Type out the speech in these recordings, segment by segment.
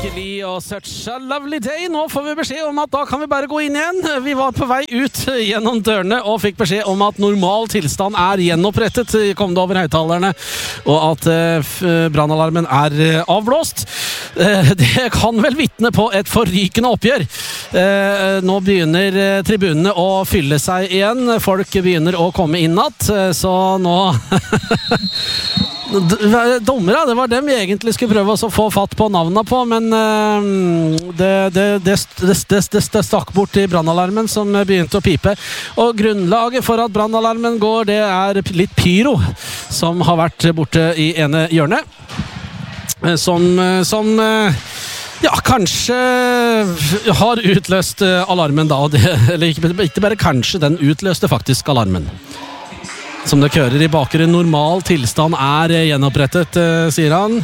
Virkelig, og such a lovely day. Nå får vi beskjed om at da kan vi bare gå inn igjen. Vi var på vei ut gjennom dørene og fikk beskjed om at normal tilstand er gjenopprettet. Kom det over høyttalerne, og at brannalarmen er avblåst. Det kan vel vitne på et forrykende oppgjør. Nå begynner tribunene å fylle seg igjen. Folk begynner å komme inn natt, så nå... Dommere, det var dem vi egentlig skulle prøve å få fatt på navnene på, men det stakk bort i brannalarmen som begynte å pipe. Og grunnlaget for at brannalarmen går, det er litt pyro som har vært borte i ene hjørnet. Som ja, kanskje har utløst alarmen da, eller ikke bare kanskje, den utløste faktisk alarmen. Som det kører i bakgrunnen, normal tilstand er gjenopprettet, sier han.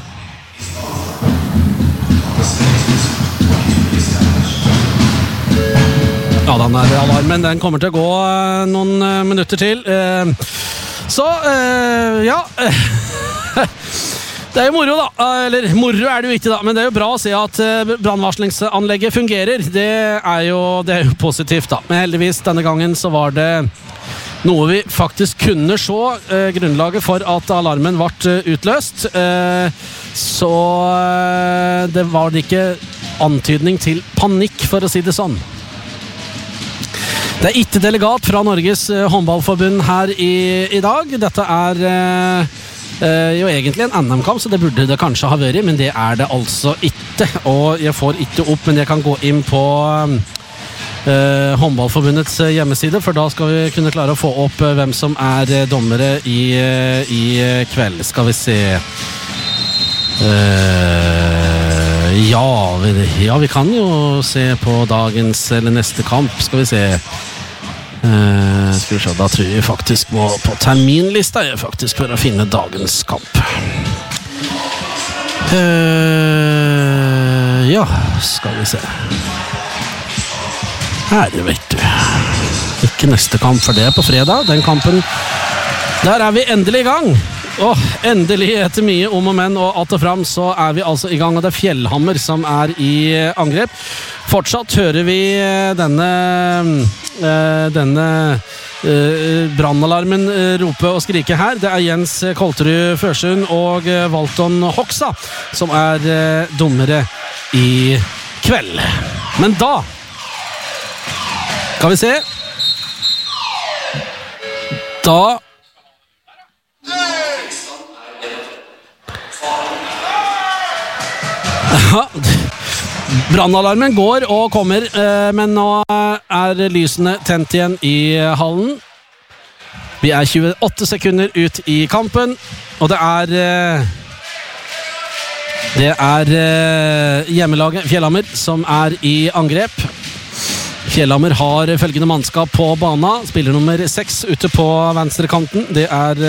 Ja, den er alarmen, den kommer til å gå noen minutter til. Så, ja... Det er jo moro da, eller moro er det jo ikke da, men det er jo bra å se at brannvarslingsanlegget fungerer. Det er jo positivt da, men heldigvis denne gangen så var det noe vi faktisk kunne se, grunnlaget for at alarmen ble utløst, så det var ikke antydning til panikk, for å si det sånn. Det er ikke delegat fra Norges håndballforbund her i dag. Dette er jo egentlig en NM-kamp, så det burde det kanskje ha vært, men det er det altså ikke. Og jeg får ikke opp, men jeg kan gå inn på håndballforbundets hjemmeside, for da skal vi kunne klare å få opp hvem som er dommere i kveld. Skal vi se. Ja, vi kan jo se på dagens eller neste kamp. Skal vi se. Skal vi se, da tror jeg faktisk må på terminlista faktisk for å finne dagens kamp. Ja, skal vi se. Her, vet du. Ikke neste kamp, for det er på fredag. Den kampen, der er vi endelig i gang. Endelig, etter mye om og men og alt og fram, så er vi altså i gang, og det er Fjellhammer som er i angrep. Fortsatt hører vi denne brannalarmen rope og skrike her. Det er Jens Kolterud Førsund og Valton Hoksa som er dommere i kveld. Men da skal vi se. Da brannalarmen går og kommer, men nå er lysene tent igjen i hallen. Vi er 28 sekunder ut i kampen, og det er hjemmelaget Fjellhammer som er i angrep. Fjellhammer har følgende mannskap på bana. Spiller nummer 6 ute på venstrekanten. Det er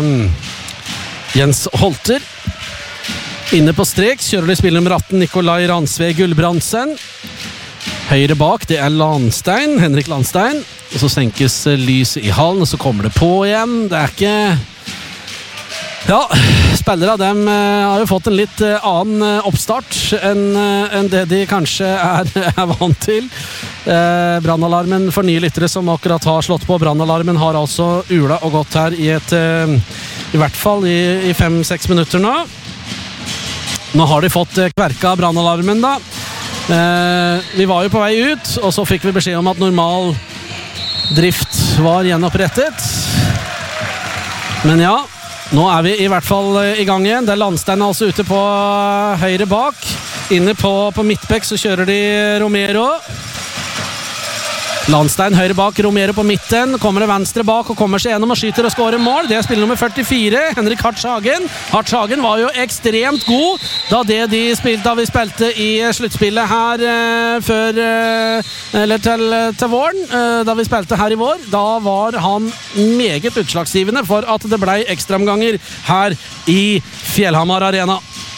Jens Holter. Inne på strek kjører de spiller nummer 18 Nikolai Ransve Gullbrandsen. Høyre bak, det er Landstein, Henrik Landstein. Og så senkes lyset i hallen, og så kommer det på igjen. Det er ikke... Ja, spillere dem har jo fått en litt annen oppstart enn det de kanskje er vant til. Brannalarmen for nye lyttere som akkurat har slått på. Brannalarmen har altså ula og gått her i hvert fall i 5-6 minutter nå. Nå har de fått kverka brannalarmen da. Vi var jo på vei ut, og så fikk vi beskjed om at normal drift var gjenopprettet. Men ja, nå er vi i hvert fall i gang igjen. Det er Landstein altså ute på høyre bak. Inne på midtbekk så kjører de Romero. Landstein høyre bak, Romero på midten. Kommer det venstre bak og kommer seg gjennom og skyter og skårer mål. Det er spiller nummer 44, Henrik Hartshagen. Hartshagen var jo ekstremt god da vi spilte i sluttspillet her før, eller til våren. Da vi spilte her i vår, da var han meget utslagsgivende for at det ble ekstraomganger her i Fjellhamar Arena.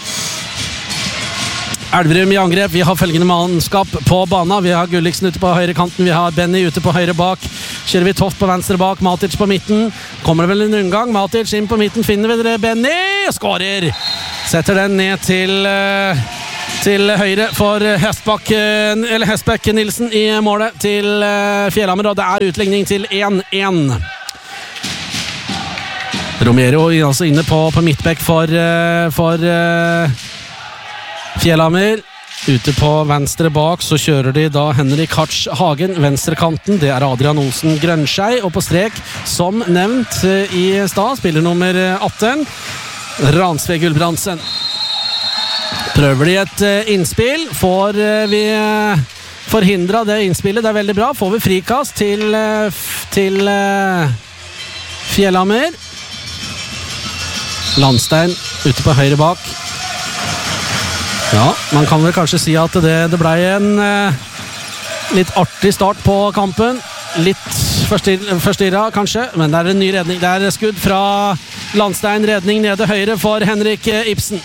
Elverum i angrep, vi har følgende mannskap på bana. Vi har Gulliksen ute på høyre kanten, vi har Benny ute på høyre bak. Kjører vi Toft på venstre bak, Matic på midten. Kommer det vel en rundgang, Matic inn på midten, finner vi dere Benny, skårer! Setter den ned til til høyre for Hestbæk Nilsen i målet til Fjellhammer, og det er utligning til 1-1. Romero altså inne på midtbekk for Fjellhammer. Ute på venstre bak så kjører de da Henrik Hartz Hagen, venstrekanten, det er Adrian Olsen Grønskjei, og på strek, som nevnt i stad, spiller nummer 18, Ransve Gulbrandsen. Prøver de et innspill, får vi forhindret det innspillet, det er veldig bra, får vi frikast til Fjellhammer. Landstein ute på høyre bak. Ja, man kan vel kanskje si at det ble en litt artig start på kampen. Litt forstyrret kanskje, men det er en ny redning. Det er skudd fra Landstein, redning nede høyre for Henrik Ibsen.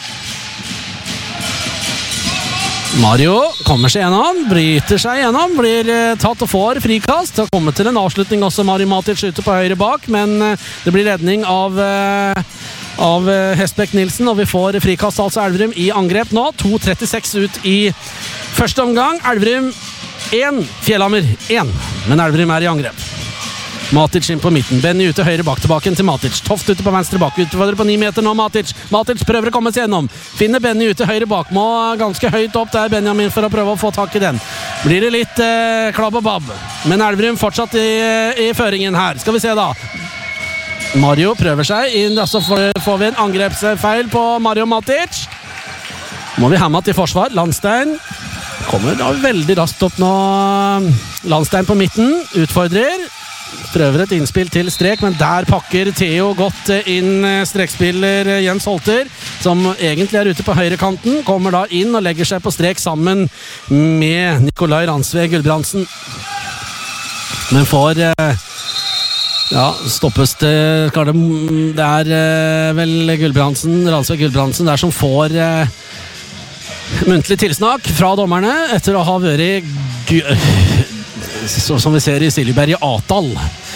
Mario kommer seg gjennom, bryter seg gjennom, blir tatt og får frikast. Det har kommet til en avslutning også, Mario Matic ute på høyre bak, men det blir redning av Hestbæk Nilsen, og vi får frikast altså Elverum i angrep nå. 2.36 ut i første omgang. Elverum 1, Fjellhammer 1, men Elverum er i angrep. Matic inn på midten, Benny ute høyre bak, tilbake til Matic, Toft ute på venstre bak, utfordrer på 9 meter nå, Matic prøver å komme seg gjennom, finner Benny ute høyre bak, må ganske høyt opp der Benjamin for å prøve å få tak i den. Blir det litt klabb og babb, men Elverum fortsatt i føringen her. Skal vi se da, Mario prøver seg inn, så får vi en angrepsfeil på Mario Matic. Må vi hemme til forsvar. Landstein kommer da veldig raskt opp nå. Landstein på midten, utfordrer. Prøver et innspill til strek, men der pakker Theo godt inn strekspiller Jens Holter, som egentlig er ute på høyrekanten. Kommer da inn og legger seg på strek sammen med Nikolai Ransve Gulbrandsen. Men får... Ja, stoppes det. Det er vel Ransve Gulbrandsen der som får muntlig tilsnakk fra dommerne etter å ha vært som vi ser i Siljeberg i Atal.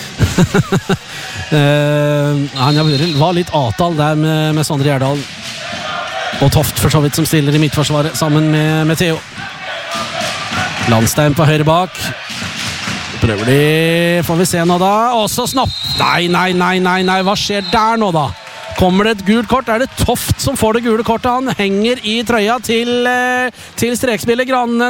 Han var litt Atal der med Sondre Gjerdal og Toft for så vidt, som stiller i midtforsvaret sammen med Theo. Landstein på høyre bak. Prøver de, får vi se nå da, og så snapp. Nei, hva skjer der nå da? Kommer det et gult kort? Er det Toft som får det gule kortet? Han henger i trøya til strekspiller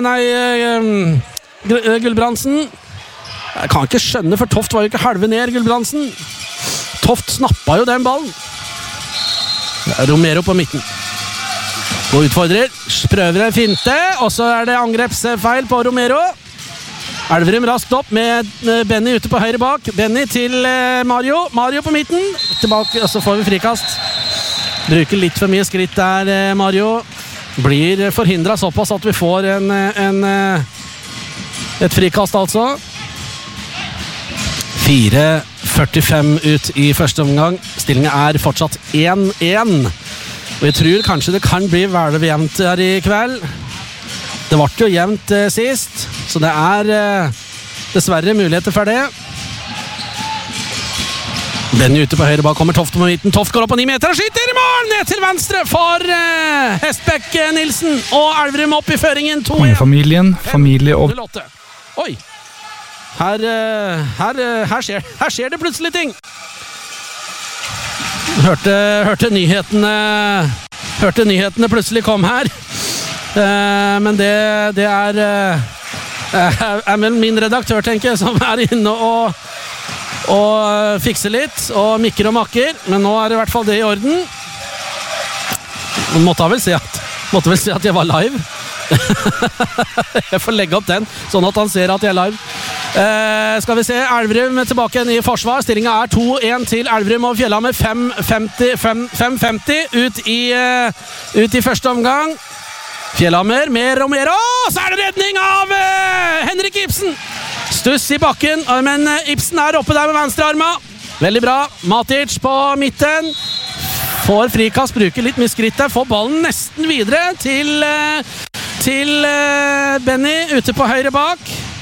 Gulbrandsen. Jeg kan ikke skjønne, for Toft var jo ikke halve ned Gulbrandsen. Toft snappa jo den ballen. Det er Romero på midten. Og utfordrer, prøver en finte, og så er det angrepsfeil på Romero. Elverum raskt opp med Benny ute på høyre bak. Benny til Mario på midten. Tilbake, og så får vi frikast. Bruker litt for mye skritt der, Mario. Blir forhindret såpass at vi får et frikast altså. 4.45 ut i første omgang. Stillingen er fortsatt 1-1. Og jeg tror kanskje det kan bli veldig jevnt her i kveld. Det ble jo jevnt sist, så det er dessverre muligheter for det. Benny ute på høyre bak, kommer Toft på midten. Toft går opp på 9 meter og skyter i mål! Ned til venstre for Hestbæk Nilsen. Og Elverum opp i føringen 2-1. Kongefamilien, familie og... Oi! Her skjer det plutselig ting. Hørte nyhetene plutselig kom her. Men det er vel min redaktør, tenker jeg, som er inne og fikser litt og mikker og makker, men nå er det i hvert fall det i orden. Måtte vel si at jeg var live. Jeg får legge opp den sånn at han ser at jeg er live. Skal vi se, Elverum tilbake igjen i forsvar. Stillingen er 2-1 til Elverum, og Fjellhammer 5.50 ut i første omgang. Fjellhammer med Romero, så er det redning av Henrik Ibsen. Stuss i bakken, men Ibsen er oppe der med venstrearma. Veldig bra. Matic på midten. Får frikast, bruker litt mye skritt der. Får ballen nesten videre til Benny ute på høyre bak.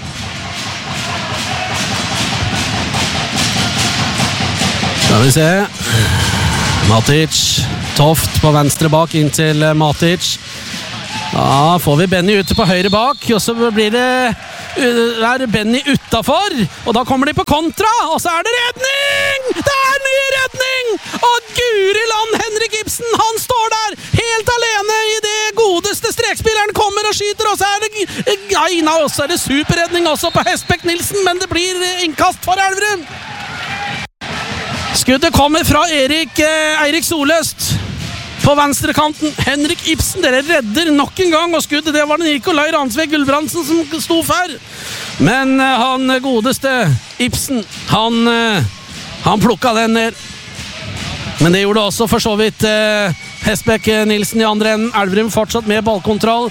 Skal vi se. Matic. Toft på venstre bak inn til Matic. Da får vi Benny ute på høyre bak, og så blir det Benny utenfor, og da kommer de på kontra, og så er det redning! Det er ny redning! Og Guri land, Henrik Ibsen, han står der helt alene i det godeste strekspilleren kommer og skyter, og så er det Geina, og så er det superredning også på Hestbekk Nilsen, men det blir innkast for Elverum. Skuddet kommer fra Eirik Soløst. På venstrekanten, Henrik Ibsen, dere redder nok en gang, og skuddet, det var det Nikolai Ransveg Gulbrandsen som sto for. Men han godeste Ibsen, han plukket den ned. Men det gjorde også for så vidt Hestbekk Nilsen i andre enden. Elverum fortsatt med ballkontroll.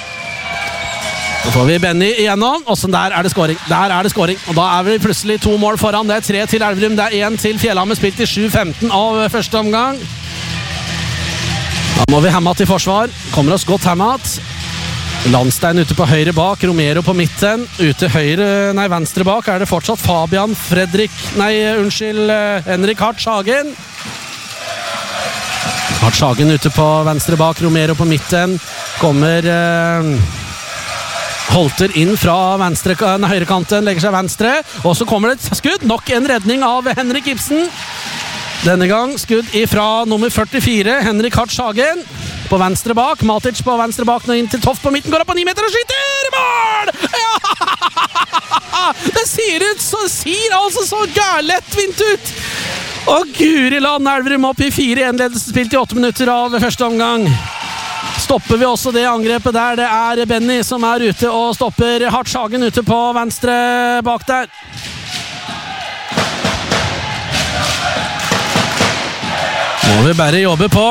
Så får vi Benny igjennom, og så der er det scoring. Og da er vi plutselig 2 mål foran. Det er 3 til Elverum, det er 1 til Fjellhammer, spilt i 7-15 av første omgang. Da må vi hemme til forsvar. Kommer oss godt hemmet. Landstein ute på høyre bak, Romero på midten. Venstre bak er det fortsatt Henrik Hartz-Hagen. Hartz-Hagen ute på venstre bak, Romero på midten. Kommer Holter inn fra høyrekanten, legger seg venstre. Og så kommer det et skudd. Nok en redning av Henrik Ibsen. Denne gang skudd ifra nummer 44, Henrik Hartz-Hagen på venstre bak, Matic på venstre bak, nå inn til Toft på midten, går opp på 9 meter og skyter! Mål! Ja! Det ser altså så gærlettvint ut! Og Guri land, Elverum opp i 4-1-ledelse, spilt i 8 minutter av første omgang. Stopper vi også det angrepet der, det er Benny som er ute og stopper Hartz-Hagen ute på venstre bak der. Må vi bare jobbe på.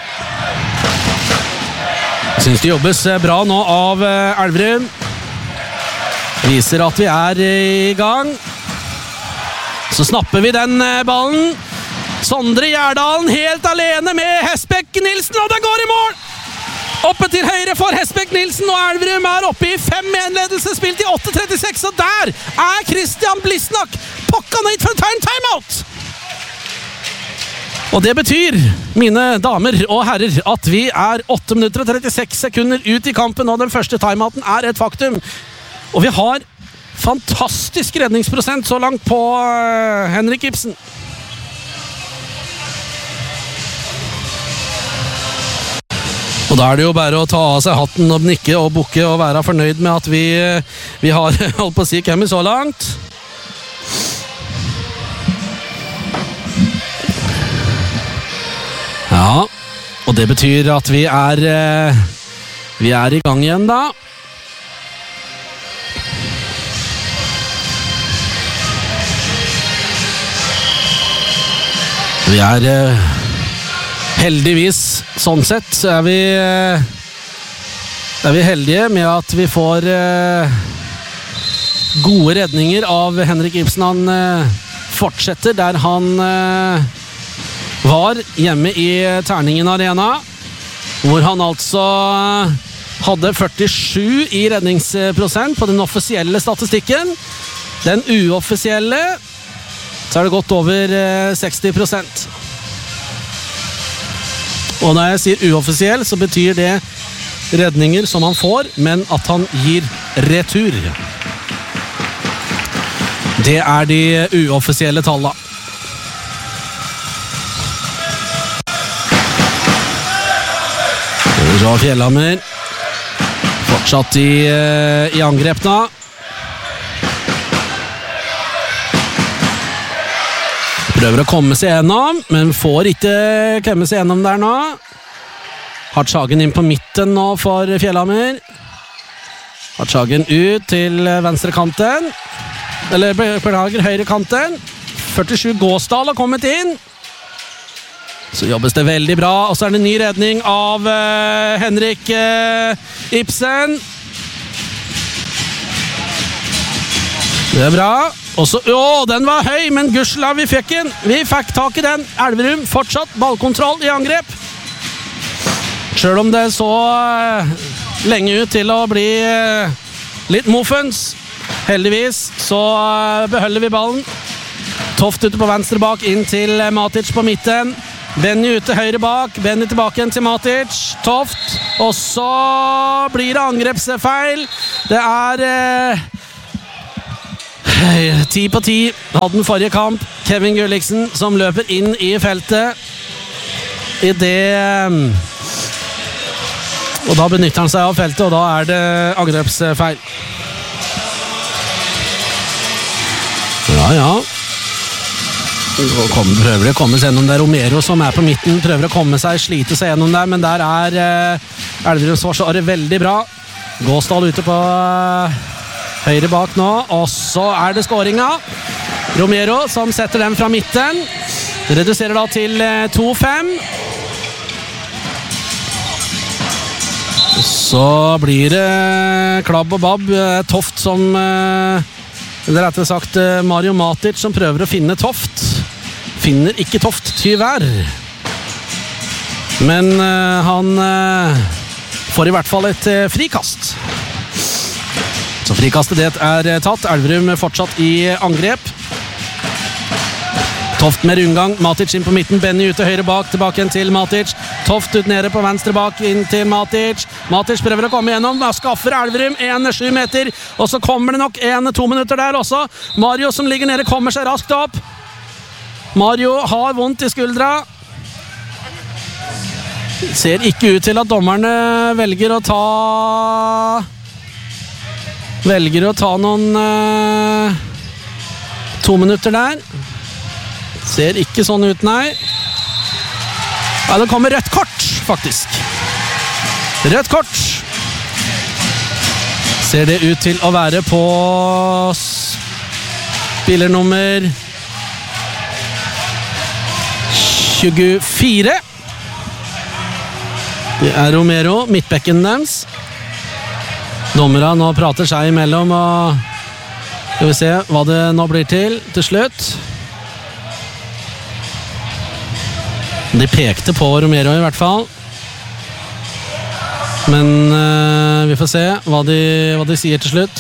Jeg synes det jobbes bra nå av Elverum. Viser at vi er i gang. Så snapper vi den ballen. Sondre Gjerdalen helt alene med Hestbekk Nilsen, og den går i mål! Oppe til høyre for Hestbekk Nilsen, og Elverum er oppe i 5-1-ledelse, spilt i 8:36, og der er Christian Blisnak pokka ned for å ta en timeout! Og det betyr, mine damer og herrer, at vi er 8 minutter og 36 sekunder ut i kampen, og den første timeouten er et faktum. Og vi har fantastisk redningsprosent så langt på Henrik Ibsen. Og da er det jo bare å ta av seg hatten og nikke og bukke og være fornøyd med at vi har holdt på å si kommet så langt. Ja, og det betyr at vi er i gang igjen da. Vi er heldigvis, sånn sett, så er vi heldige med at vi får gode redninger av Henrik Ibsen. Han fortsetter der han var hjemme i Terningen Arena, hvor han altså hadde 47 i redningsprosent på den offisielle statistikken. Den uoffisielle så er det godt over 60%. Og når jeg sier uoffisiell, så betyr det redninger som han får, men at han gir retur. Det er de uoffisielle tallene. Så Fjellhammer fortsatt i angrep da. Prøver å komme seg gjennom, men får ikke komme seg gjennom der nå. Hartz-Hagen inn på midten nå for Fjellhammer. Hartz-Hagen ut til venstre kanten. Eller beklager, høyre kanten. 47 Gåsdal har kommet inn. Så jobbes det veldig bra, og så er det en ny redning av Henrik Ibsen. Det er bra. Og så, den var høy, men gudskjelov vi fikk den. Vi fikk tak i den. Elverum fortsatt ballkontroll i angrep. Selv om det så lenge ut til å bli litt muffens. Heldigvis så beholder vi ballen. Toft ute på venstre bak, inn til Matic på midten. Benny ute høyre bak, Benny tilbake igjen til Matic. Toft og så blir det angrepsfeil. Det 10 på 10 hadde den forrige kamp. Kevin Gulliksen som løper inn i feltet i det, og da benytter han seg av feltet, og da det angrepsfeil. Ja. Prøver de å komme seg gjennom der. Romero som på midten prøver å komme seg, slite seg gjennom der, men der Elverums forsvaret veldig bra. Gåsdal ute på høyre bak nå, og så det skåringa. Romero som setter den fra midten. Reduserer da til 2-5. Så blir det klabb og babb. Toft som, eller rettere sagt Mario Matic som prøver å finne Toft. Finner ikke Toft, tyvärr. Men han får i hvert fall et frikast. Så frikastet det tatt. Elverum fortsatt i angrep. Toft med rundgang, Matic inn på midten, Benny ute høyre bak, tilbake igjen til Matic. Toft ut nede på venstre bak, inn til Matic. Matic prøver å komme gjennom, skaffer Elverum 1-7 meter, og så kommer det nok 1-2 minutter der også. Mario som ligger nede kommer seg raskt opp. Mario har vondt i skuldra. Ser ikke ut til at dommerne velger å ta noen 2 minutter der. Ser ikke sånn ut, nei. Ja, det kommer rødt kort, faktisk. Rødt kort. Ser det ut til å være på spiller nummer 24. Det Romero, midtbekken deres. Dommerne nå prater seg imellom, og skal vi se hva det nå blir til slutt. De pekte på Romero i hvert fall. Men vi får se hva de sier til slutt.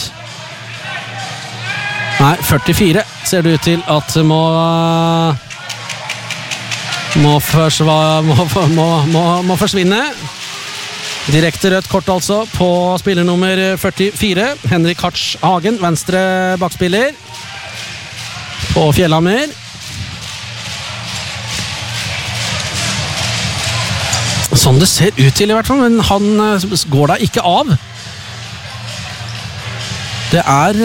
Nei, 44 ser det ut til at må forsvinne. Direkte rødt kort altså på spiller nummer 44. Henrik Hartz Hagen, venstre bakspiller på Fjellhammer. Sånn det ser ut til i hvert fall, men han går da ikke av. Det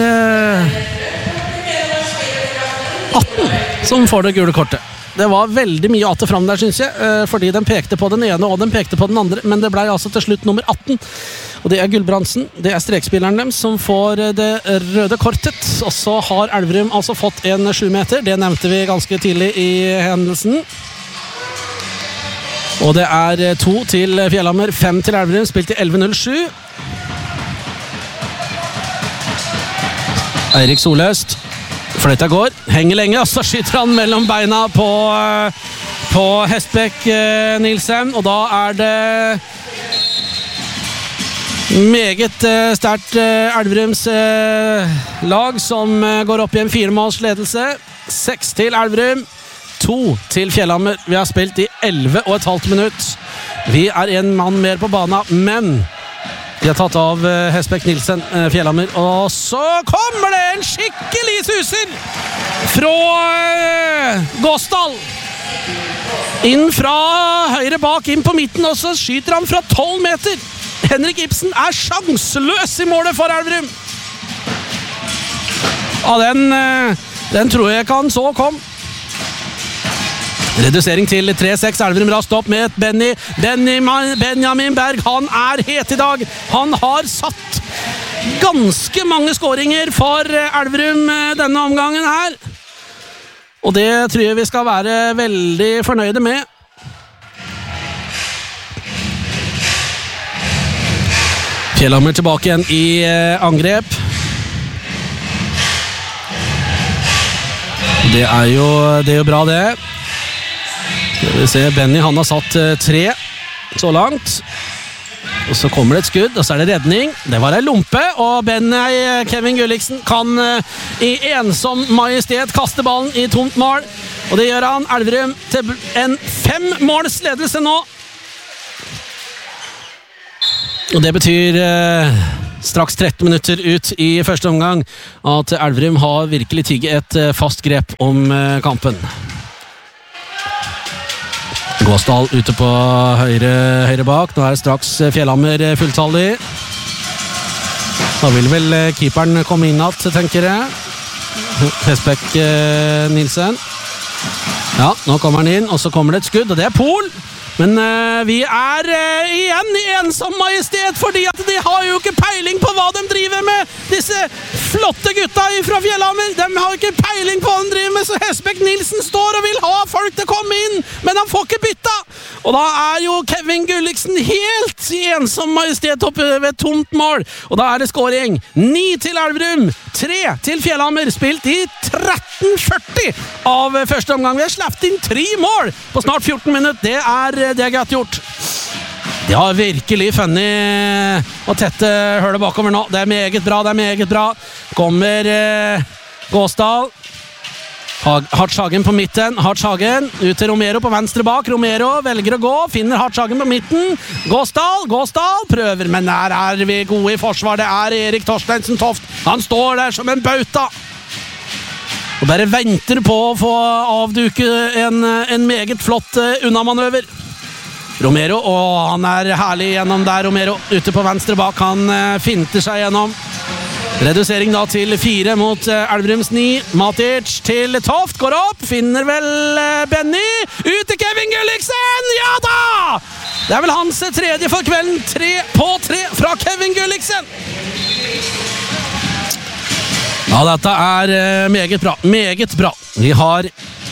18 som får det gule kortet. Det var veldig mye att og fram der, synes jeg, fordi den pekte på den ene og den pekte på den andre, men det ble altså til slutt nummer 18. Og det Gulbrandsen, det strekspilleren dem som får det røde kortet. Og så har Elverum altså fått en 7 meter, det nevnte vi ganske tidlig i hendelsen. Og det 2 til Fjellhammer, 5 til Elverum, spilt i 11.07. Eirik Soløst, fløyta går, henger lenge, og så skyter han mellom beina på Hestbekk Nilsen, og da det meget sterkt Elverums lag som går opp i en 4-måls ledelse. 6 til Elverum, 2 til Fjellhammer. Vi har spilt i 11,5 minutt. Vi en mann mer på banen, men de har tatt av Hestbekk Nilsen, Fjellhammer, og så kommer det en skikkelig suser fra Gåsdal. Inn fra høyre bak, inn på midten, og så skyter han fra 12 meter. Henrik Ibsen sjanseløs i målet for Elverum. Ja, den tror jeg ikke han så kom. Redusering til 3-6. Elverum raskt opp med et Benjamin Berg. Han het i dag. Han har satt ganske mange skåringer for Elverum denne omgangen her. Og det tror jeg vi skal være veldig fornøyde med. Fjellhammer tilbake igjen i angrep. Det jo bra det. Skal vi se, Benny han har satt 3 så langt. Og så kommer det et skudd, og så det redning. Det var en lompe, og Kevin Gulliksen kan i ensom majestet kaste ballen i tomt mål. Og det gjør han. Elverum til en 5-måls ledelse nå. Og det betyr straks 13 minutter ut i første omgang at Elverum har virkelig tigget et fast grep om kampen. Gåsdal ute på høyre bak. Nå er det straks Fjellhammer fulltallig. Da vil vel keeperen komme inn at, tenker jeg. Hesbæk Nilsen. Ja, nå kommer han inn, og så kommer det et skudd, og det er Pol. Men vi er igjen i ensom majestet, fordi at de har jo ikke peiling på hva de driver med, disse flotte gutta fra Fjellhammer. De har ikke peiling på hva de driver med, så Hesbæk Nilsen står og vil ha folk til å komme inn, men han får ikke bytta. Og da er jo Kevin Gulliksen helt i ensom majestet oppe ved tomt mål, og da er det scoring. 9 til Elverum, 3 til Fjellhammer, spilt i 13:40 av første omgang. Vi har slappet inn 3 mål på snart 14 minutter. Det er godt gjort. De har virkelig funnet å tette hølet bakover nå. Det er meget bra. Kommer Gåsdal. Hartshagen på midten. Hartshagen ut til Romero på venstre bak. Romero velger å gå, finner Hartshagen på midten. Gåsdal prøver, men der er vi gode i forsvar. Det er Erik Torstensen Toft. Han står der som en bauta og bare venter på å få avduke en meget flott unnamanøver. Romero, og han er herlig gjennom der. Romero ute på venstre bak, han finter seg gjennom. Redusering da til 4 mot Elverums 9. Matic til Toft, går opp, finner vel Benny. Ut til Kevin Gulliksen, ja da! Det er vel hans tredje for kvelden. 3 på 3 fra Kevin Gulliksen. Ja, dette er meget bra. Vi har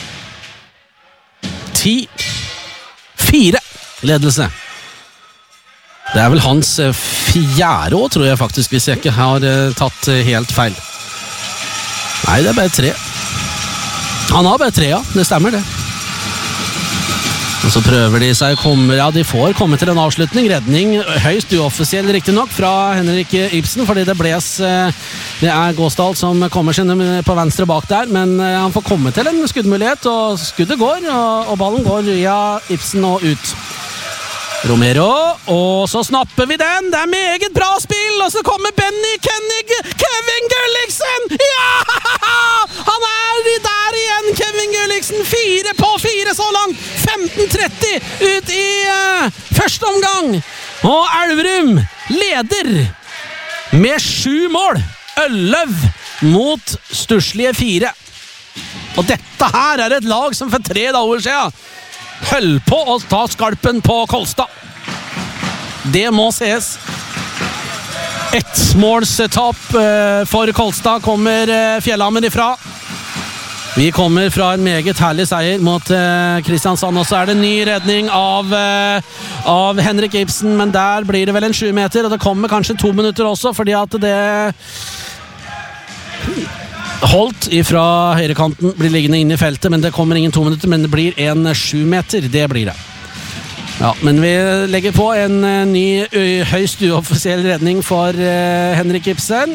10-4 ledelse. Det er vel hans 4. år, tror jeg faktisk, hvis jeg ikke har tatt helt feil. Nei, det er bare 3. Han har bare 3, ja. Det stemmer det. Og så prøver de seg å komme, ja, de får komme til en avslutning. Redning, høyst uoffisiell riktig nok, fra Henrik Ibsen, fordi det er Gåsdal som kommer seg på venstre bak der, men han får komme til en skuddmulighet, og skuddet går, og ballen går via Ibsen og ut. Romero, og så snapper vi den. Det er meget bra spill, og så kommer Benny Kevin Gulliksen! Ja! Han er der igjen, Kevin Gulliksen. 4 på 4 så langt. 15:30 ut i første omgang. Og Elverum leder med 7 mål. 11 mot stusslige 4. Og dette her er et lag som for 3 dager siden høll på å ta skalpen på Kolstad. Det må ses. Ettmålstap for Kolstad kommer Fjellhammer ifra. Vi kommer fra en meget herlig seier mot Kristiansand, og så er det ny redning av Henrik Ibsen, men der blir det vel en 7 meter, og det kommer kanskje 2 minutter også, fordi at det Holt ifra høyrekanten blir liggende inn i feltet, men det kommer ingen 2 minutter, men det blir en 7 meter, det blir det. Ja, men vi legger på en ny høyst uoffisiell redning for Henrik Ibsen.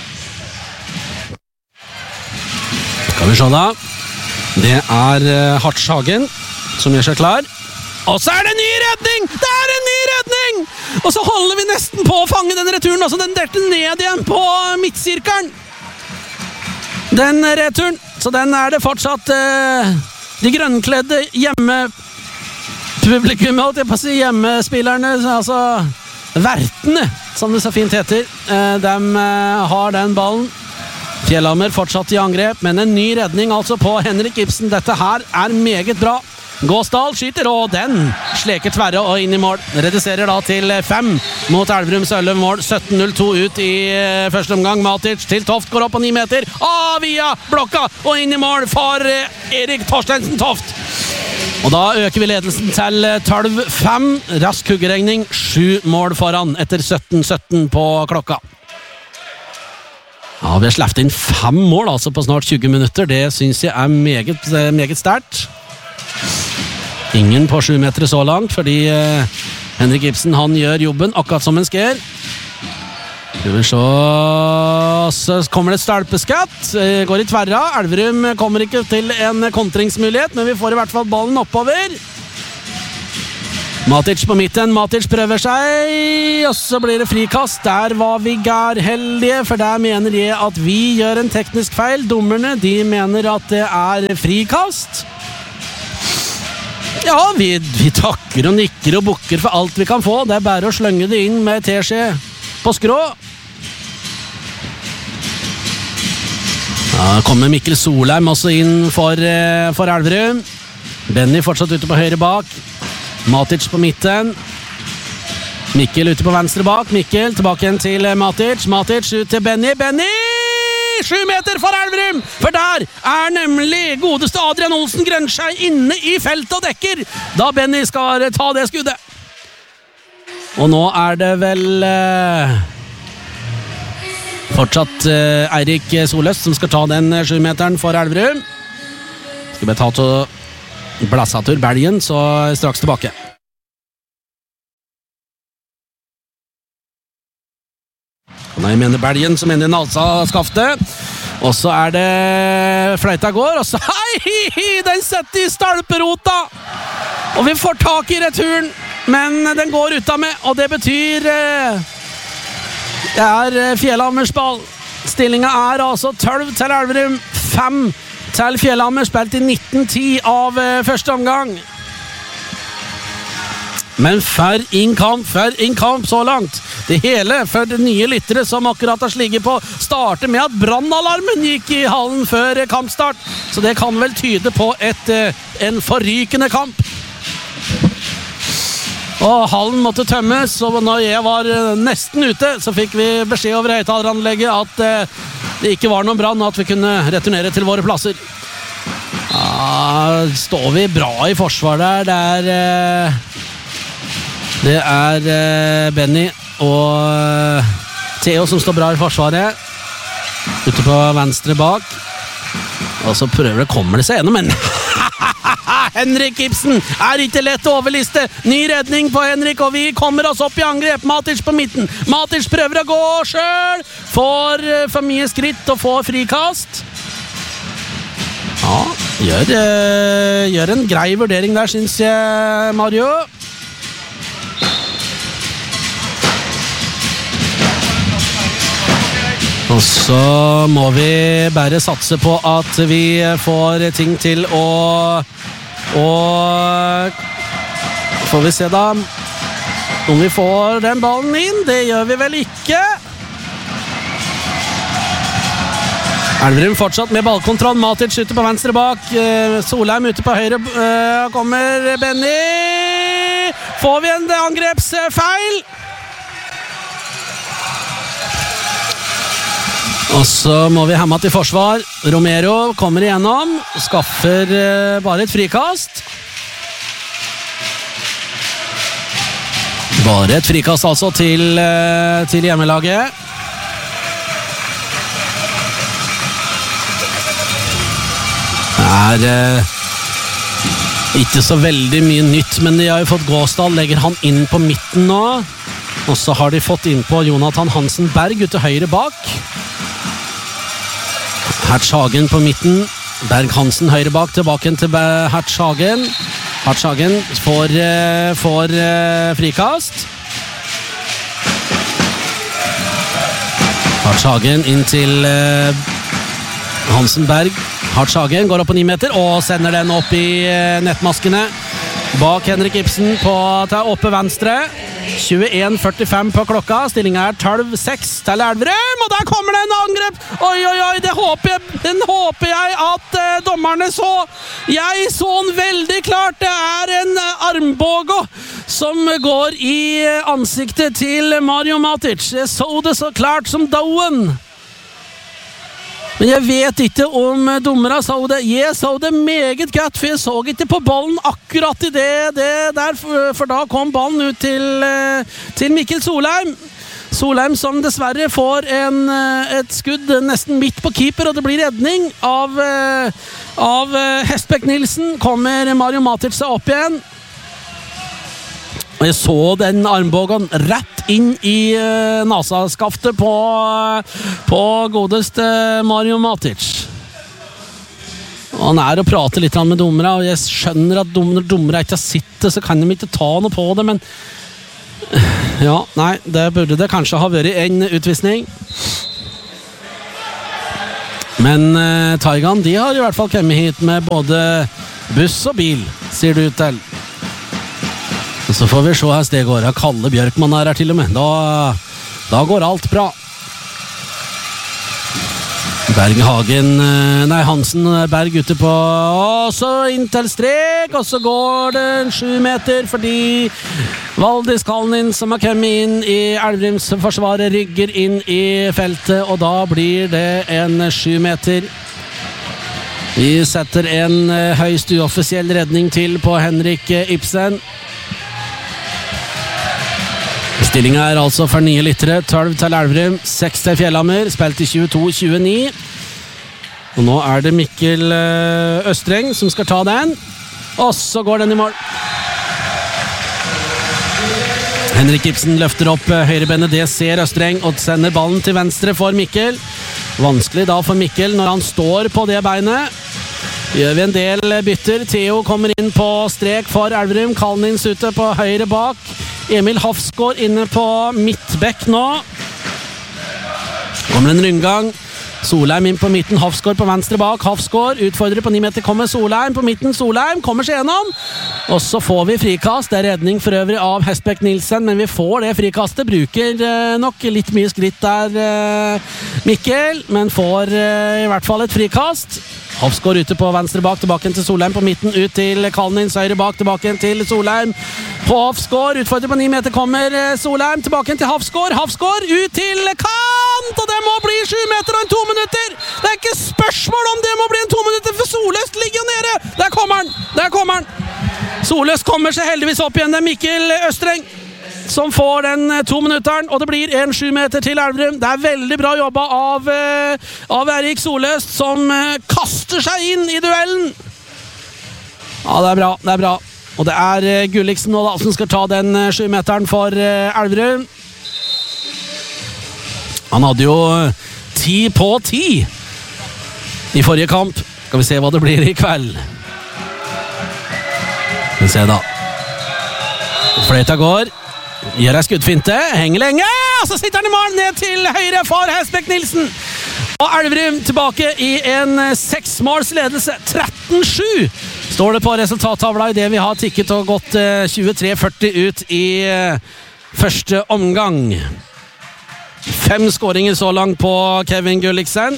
Skal vi se da. Det er Hartshagen som gjør seg klar. Og så er det en ny redning! Det er en ny redning! Og så holder vi nesten på å fange den returen, også den delte ned igjen på midtsirkelen. Den returen, så den er det fortsatt de grønnkledde publikum, holdt jeg på å si, hjemmespillerne, altså vertene, som det så fint heter. De har den ballen. Fjellhammer fortsatt i angrep, men en ny redning altså på Henrik Ibsen. Dette her er meget bra. Gåsdal skyter, og den sleker tverre og inn i mål. Reduserer da til 5 mot Elverums 11 mål. 17:02 ut i første omgang. Matic til Toft, går opp på 9 meter. Via blokka og inn i mål for Erik Torstensen Toft. Og da øker vi ledelsen til 12-5. Rask huggeregning, 7 mål foran etter 17:17 på klokka. Ja, vi har slappet inn 5 mål altså på snart 20 minutter. Det synes jeg er meget sterkt. Ingen på 7 meter så langt, fordi Henrik Ibsen, han gjør jobben akkurat som en sker. Så kommer det et stolpeskatt, går i tverra. Elverum kommer ikke til en kontringsmulighet, men vi får i hvert fall ballen oppover. Matic på midten, Matic prøver seg, og så blir det frikast. Der var vi gærheldige, for der mener jeg at vi gjør en teknisk feil. Dommerne, de mener at det er frikast. Ja, vi takker og nikker og bukker for alt vi kan få. Det er bare å slønge det inn med teskje på skrå. Da kommer Mikkel Solheim også inn for Elverum. Benny fortsatt ute på høyre bak. Matic på midten. Mikkel ute på venstre bak. Mikkel tilbake igjen til Matic. Matic ut til Benny. Benny! 7 meter for Elverum! For der er nemlig godeste Adrian Olsen Grønskjei inne i feltet og dekker da Benny skal ta det skuddet. Og nå er det vel fortsatt Eirik Soløst som skal ta den 7 meteren for Elverum. Skal bare ta til Blassatur Belgien, så straks tilbake. Nei, jeg mener Belgien, så mener Nalsa-skaftet. Og så er det fløyta går, og så hei, den setter i stolperota! Og vi får tak i returen, men den går ut av med, og det betyr det er Fjellhammers ball. Stillingen er altså 12 til Elverum, 5 til Fjellhammer, spilt i 1910 av første omgang. Men for en kamp så langt. Det hele for de nye lyttere som akkurat har sligget på, starter med at brannalarmen gikk i hallen før kampstart. Så det kan vel tyde på en forrykende kamp. Og hallen måtte tømmes, og når jeg var nesten ute, så fikk vi beskjed over høyttaleranlegget at det ikke var noen brann, og at vi kunne returnere til våre plasser. Ja, står vi bra i forsvar der. Det er Benny og Theo som står bra i forsvaret. Ute på venstre bak. Og så kommer det seg gjennom, men Henrik Ibsen er ikke lett å overliste. Ny redning på Henrik, og vi kommer oss opp i angrep. Matic på midten. Matic prøver å gå selv. Får for mye skritt og får frikast. Ja, gjør en grei vurdering der, synes jeg, Mario. Og så må vi bare satse på at vi får ting til å får vi se da om vi får den ballen inn. Det gjør vi vel ikke. Elverum fortsatt med ballkontroll. Matic ute på venstre bak. Solheim ute på høyre. Kommer Benny. Får vi en angrepsfeil? Og så må vi hemme til forsvar. Romero kommer igjennom. Skaffer bare et frikast. Bare et frikast altså til hjemmelaget. Det er ikke så veldig mye nytt, men de har jo fått Gåsdal. Legger han inn på midten nå. Og så har de fått inn på Jonathan Hansen Berg ute høyre bak. Hertzhagen på midten. Berg Hansen høyre bak, tilbake til Hertzhagen. Hertzhagen får frikast. Hertzhagen inn til Hansen Berg. Hertzhagen går opp på 9 meter og sender den opp i nettmaskene. Bak Henrik Ibsen til oppe venstre. 21:45 på klokka. Stillingen er 12-6 til Elverum, og der kommer det en angrep. Oi, den håper jeg at dommerne så. Jeg så den veldig klart. Det er en armbåge som går i ansiktet til Mario Matic. Jeg så det så klart som dauen. Men jeg vet ikke om dommere så det. Jeg så det meget godt, for jeg så ikke på ballen akkurat i det der, for da kom ballen ut til Mikkel Solheim. Solheim som dessverre får et skudd nesten midt på keeper, og det blir redning av Hestbæk Nilsen. Kommer Mario Matic seg opp igjen. Og jeg så den armbågen rett inn i nasaskaftet på godeste Mario Matic. Og han og prater litt med dommere, og jeg skjønner at dommere ikke har sittet, så kan de ikke ta noe på det, men ja, nei, det burde det kanskje ha vært en utvisning. Men Taigan, de har i hvert fall kommet hit med både buss og bil, sier det ut til. Og så får vi se her det går. Kalle Bjørkman her til og med. Da går alt bra. Hansen Berg ute på, og så inn til strek, og så går det 7 meter fordi Valdis Kalnin som har kommet inn i Elverums forsvaret rygger inn i feltet, og da blir det en 7 meter. Vi setter en høyst uoffisiell redning til på Henrik Ibsen. Stillingen er altså for nye lyttere, 12 til Elverum, 6 til Fjellhammer, spilt i 22-29. Og nå er det Mikkel Østreng som skal ta den, og så går den i mål. Henrik Ibsen løfter opp høyrebenet, det ser Østreng, og sender ballen til venstre for Mikkel. Vanskelig da for Mikkel når han står på det beinet. Gjør vi en del bytter. Theo kommer inn på strek for Elverum, Kalnins ute på høyre bak. Emil Hafsgaard inne på midtbekk nå. Kommer en rundgang. Solheim inn på midten, Hafsgaard på venstre bak. Hafsgaard utfordrer på 9 meter, kommer Solheim på midten. Solheim kommer seg gjennom. Og så får vi frikast. Det er redning for øvrig av Hestbekk Nilsen, men vi får det frikastet. Bruker nok litt mye skritt der, Mikkel, men får i hvert fall et frikast. Hafsgaard ute på venstre bak, tilbake til Solheim på midten, ut til Kalnins, høyre bak, tilbake til Solheim på Hafsgaard, utfordrer på 9 meter, kommer Solheim, tilbake til Hafsgaard, Hafsgaard ut til kant, og det må bli 7 meter og 2 minutter! Det er ikke spørsmål om det må bli en 2 minutter, for Soløst ligger nede! Der kommer han! Soløst kommer seg heldigvis opp igjen, det er Mikkel Østreng som får den 2 minutteren, og det blir en 7 meter til Elverum. Det er veldig bra jobba av Erik Soløst, som kaster seg inn i duellen. Ja, det er bra. Og det er Gulliksen nå da, som skal ta den 7 meteren for Elverum. Han hadde jo 10 på 10 i forrige kamp. Skal vi se hva det blir i kveld. Vi ser da. Fløyta går. Gjør ei skuddfinte, henger lenge, og så sitter han i mål ned til høyre for Hestbekk Nilsen. Og Elverum tilbake i en 6-måls ledelse, 13-7 står det på resultattavla i det vi har tikket og gått 23-40 ut i første omgang. 5 skåringer så langt på Kevin Gulliksen.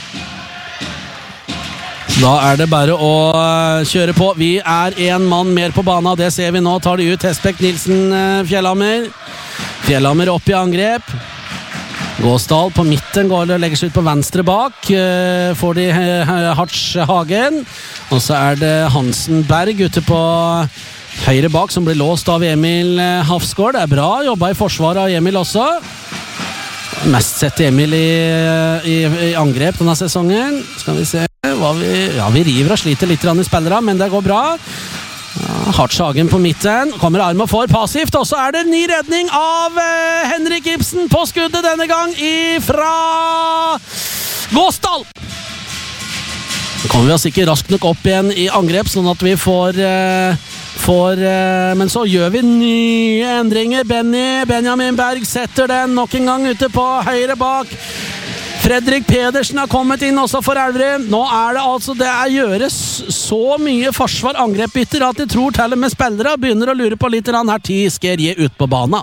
Da er det bare å kjøre på. Vi er en mann mer på banen, det ser vi nå. Tar de ut Hestbekk Nilsen, Fjellhammer. Fjellhammer opp i angrep. Gåsdal på midten, går og legger seg ut på venstre bak. Får de Hartz Hagen. Og så er det Hansen Berg ute på høyre bak, som blir låst av Emil Hafsgaard. Det er bra jobba i forsvaret av Emil også. Mest sett Emil i angrep denne sesongen. Skal vi se vi river og sliter litt i spillere, men det går bra. Hartz Hagen på midten, kommer arm og får passivt, og så er det en ny redning av Henrik Ibsen på skuddet denne gang fra Gåsdal. Så kommer vi oss ikke raskt nok opp igjen i angrep, sånn at vi får men så gjør vi nye endringer. Benjamin Berg setter den nok en gang ute på høyre bak. Fredrik Pedersen har kommet inn også for Elverum. Nå er det altså, det gjøres så mye forsvar-angrepbytter at jeg tror til og med spillere begynner å lure på litt her tid skal jeg ut på banen.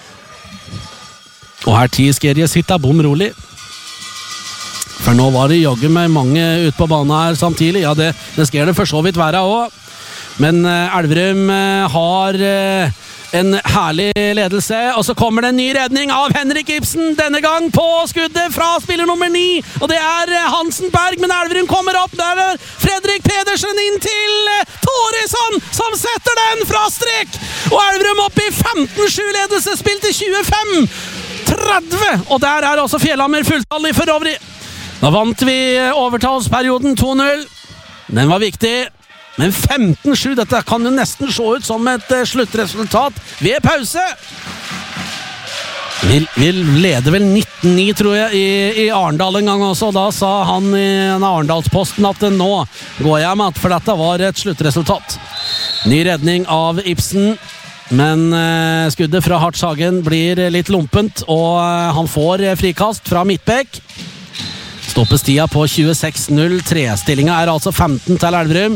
Og her tid skal jeg sitte bom rolig. For nå var det jogge med mange ut på banen her samtidig. Ja, det skal det for så vidt være også. Men Elverum har en herlig ledelse, og så kommer det en ny redning av Henrik Ibsen, denne gang på skuddet fra spiller nummer 9, og det er Hansen Berg, men Elverum kommer opp, der er Fredrik Pedersen inn til Thoresen, som setter den fra strek, og Elverum opp i 15-7 ledelse, spilt i 25-30, og der er også Fjellhammer fulltallig for øvrig. Da vant vi overtalsperioden 2-0, den var viktig. Men 15-7, dette kan jo nesten se ut som et sluttresultat ved pause. Vi leder vel 19-9, tror jeg, i Arendal en gang også. Da sa han i Arendalsposten at nå går jeg med, for dette var et sluttresultat. Ny redning av Ibsen, men skuddet fra Hartsagen blir litt lumpent, og han får frikast fra midtbekk. Stoppes tida på 26:03. Stillingen er altså 15 til Elverum.